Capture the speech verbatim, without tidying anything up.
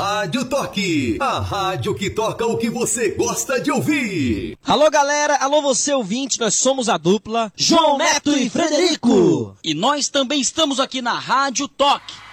Rádio Toque, a rádio que toca o que você gosta de ouvir. Alô galera, alô você ouvinte, nós somos a dupla João Neto e Frederico. E nós também estamos aqui na Rádio Toque.